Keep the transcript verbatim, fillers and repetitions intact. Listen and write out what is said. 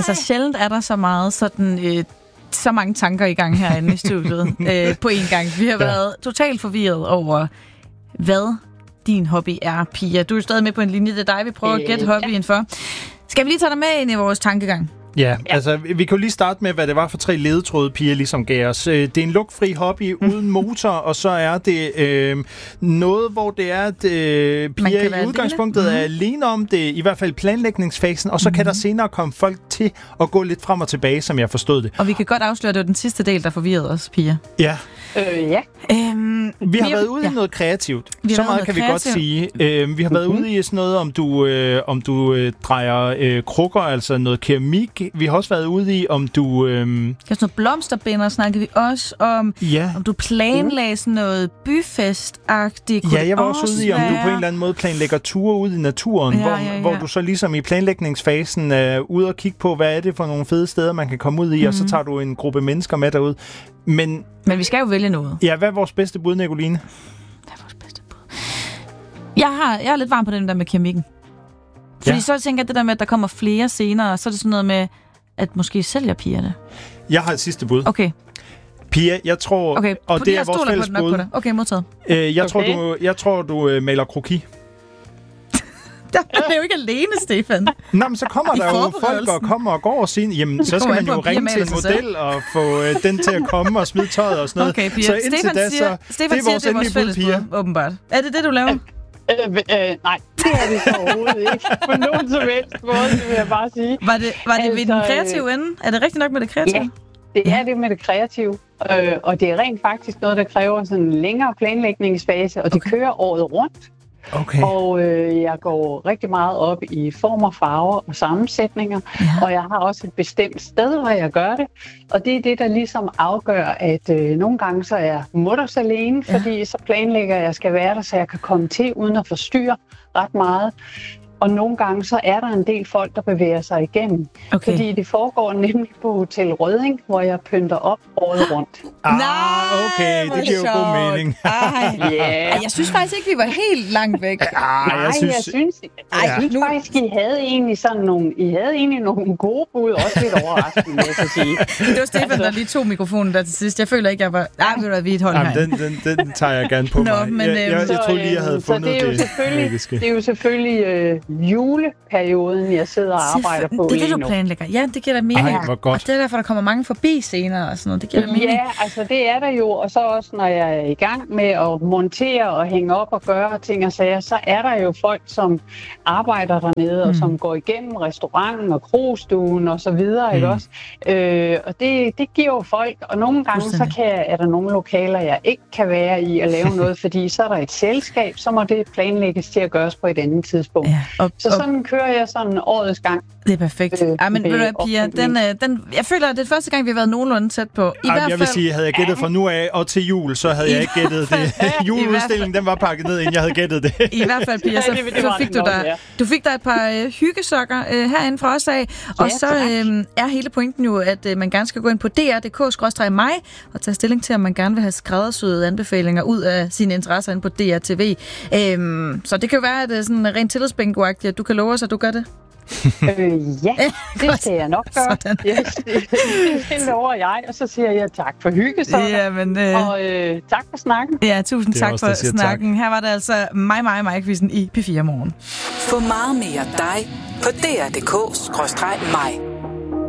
Altså, sjældent er der så meget sådan... Øh, så mange tanker i gang herinde i studiet øh, på en gang. Vi har ja. været totalt forvirret over, hvad din hobby er, Pia. Du er stadig med på en linje. Det er dig, vi prøver at gætte hobbyen for. Skal vi lige tage dig med ind i vores tankegang? Ja, ja, altså vi kan jo lige starte med, hvad det var for tre ledetråde, Pia ligesom gav os. Det er en lugtfri hobby uden motor, og så er det øh, noget, hvor det er, at øh, Pia i udgangspunktet alene. er alene om det, i hvert fald planlægningsfasen, og så mm-hmm. kan der senere komme folk til at gå lidt frem og tilbage, som jeg forstod det. Og vi kan godt afsløre, at det var den sidste del, der forvirrede os, Pia. Ja. Øh, ja. Øhm, vi har været ude ja. i noget kreativt. Så meget kan vi kreativt. godt sige. Øh, vi har været mm-hmm. ude i sådan noget, om du, øh, om du øh, drejer øh, krukker, altså noget keramik. Vi har også været ude i, om du... Øh... Sådan noget blomsterbinder snakkede vi også om. Ja. Om du planlagde sådan noget byfest-agtigt. Ja, jeg var også ude i, om du på en eller anden måde planlægger ture ud i naturen, ja, hvor, ja, ja. hvor du så ligesom i planlægningsfasen er ude og kigge på, hvad er det for nogle fede steder, man kan komme ud i, mm-hmm. og så tager du en gruppe mennesker med derud. Men, Men vi skal jo vælge noget. Ja, hvad er vores bedste bud, Nicoline? Hvad er vores bedste bud? Jeg har, jeg er lidt varm på den der med keramikken. Fordi ja. så tænker jeg, det der med, at der kommer flere senere, så er det sådan noget med, at måske sælger Pia det. Jeg har et sidste bud. Okay. Pia, jeg tror, okay. og det er vores fælles bud. Okay, modtaget. Øh, jeg, okay. tror, du, jeg tror, du øh, maler kroki. Der er jo ikke alene, Stefan. Nå, men så kommer der jo folk og kommer og går og siger, jamen, så skal man jo ringe til en model og få øh, den til at komme og smide tøjet og sådan noget. Okay, Pia. Så indtil Stefan da, siger, så Stefan det er siger, vores det er vores fælles bud, åbenbart. Er det det, du laver? Øh, øh, øh, nej, det er det så overhovedet ikke. På nogen som helst måde, det vil jeg bare sige. Var det, var det altså, ved den kreative ende? Er det rigtigt nok med det kreative? Ja, det er det med det kreative. Øh, og det er rent faktisk noget, der kræver sådan en længere planlægningsfase, og det okay. kører året rundt. Okay. Og øh, jeg går rigtig meget op i former, farver og sammensætninger, ja. og jeg har også et bestemt sted, hvor jeg gør det. Og det er det, der ligesom afgør, at øh, nogle gange så er jeg mutters alene, ja. fordi så planlægger jeg, at jeg skal være der, så jeg kan komme til uden at forstyrre ret meget. Og nogle gange så er der en del folk, der bevæger sig igennem. Okay. Fordi det foregår nemlig på Hotel Rødding, hvor jeg pynter op året rundt. Ah, okay. Det giver jo god mening. Ej. Yeah. Jeg synes faktisk ikke, vi var helt langt væk. Ah, Nej, jeg synes, jeg synes, ej, jeg synes nu... faktisk, I havde egentlig sådan nogle, I havde egentlig nogle gode bud, også lidt overraskende, vil jeg sige. Det var Stefan, altså... der lige tog mikrofonen der til sidst. Jeg føler ikke, jeg var... Nej, ved du hvad, vi er et hold her. Den, den, den tager jeg gerne på Nå, mig. Men, jeg, jeg, jeg, jeg tror lige, jeg havde fundet det. Det, det er jo selvfølgelig øh, juleperioden, jeg sidder og arbejder på. Det er det, du planlægger. Ja, det giver da mening. Ej, hvor godt. Og det er derfor, der kommer mange forbi senere og sådan noget. Det giver da mening. Ja, altså det er der jo. Og så også, når jeg er i gang med at montere og hænge op og gøre ting og sager, så er der jo folk, som arbejder dernede, mm. og som går igennem restauranten og krogstuen og så videre, mm. ikke også? Øh, og det, det giver jo folk, og nogle gange så kan jeg, er der nogle lokaler, jeg ikke kan være i at lave noget, fordi så er der et selskab, så må det planlægges til at gøres på et andet tidspunkt. Ja, op, så sådan op. kører jeg sådan årets gang. Det er perfekt. Øh, ja, men ved du hvad, Pia, den, den, jeg føler, at det er første gang, vi har været nogenlunde tæt på. I Ej, hvert jeg fald, vil sige, havde jeg gættet fra nu af og til jul, så havde jeg ikke gættet det. Juleudstillingen, den var pakket ned, inden jeg havde gættet det. I hvert fald, Pia, så, så fik du dig, du fik dig et par øh, hyggesokker øh, herinde fra os af. Og ja, så øh, er hele pointen jo, at øh, man gerne skal gå ind på d r punktum d k skråstreg mig og tage stilling til, om man gerne vil have skræddersyede anbefalinger ud af sine interesser inde på D R T V. Øh, så det kan jo være, at det er sådan rent tillidsbingo-agtigt, at du kan love os, at du gør det. øh, ja, det skal jeg nok gøre. Yes, det, det lover jeg, og så siger jeg tak for hygge, ja, men, øh... og øh, tak for snakken. Ja, tusind tak også, for snakken. Tak. Her var det altså mig, mig, mig-quizzen i P fire Morgen. Få meget mere dig på d r punktum d k skråstreg mig.